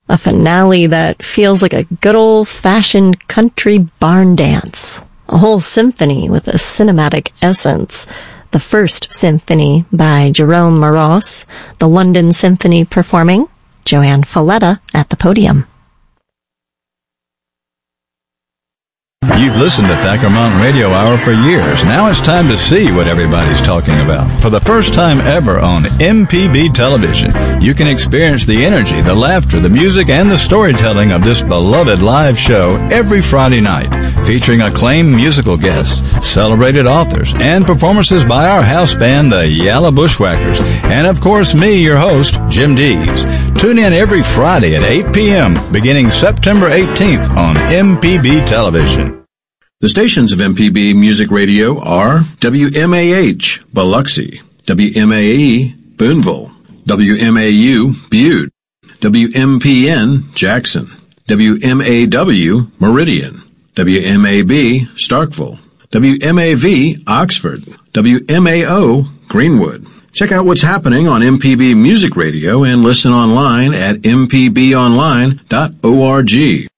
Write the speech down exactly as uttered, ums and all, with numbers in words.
A finale that feels like a good old-fashioned country barn dance. A whole symphony with a cinematic essence. The First Symphony by Jerome Moross, the London Symphony performing, Joanne Falletta at the podium. You've listened to Thacker Mountain Radio Hour for years. Now it's time to see what everybody's talking about. For the first time ever on M P B television, you can experience the energy, the laughter, the music, and the storytelling of this beloved live show every Friday night, featuring acclaimed musical guests, celebrated authors, and performances by our house band, the Yalla Bushwhackers, and of course me, your host, Jim Dees. Tune in every Friday at eight p.m. beginning September eighteenth on M P B television. The stations of M P B Music Radio are W M A H, Biloxi, W M A E, Boonville, W M A U, Butte, W M P N, Jackson, W M A W, Meridian, W M A B, Starkville, W M A V, Oxford, W M A O, Greenwood. Check out what's happening on M P B Music Radio and listen online at m p b online dot org.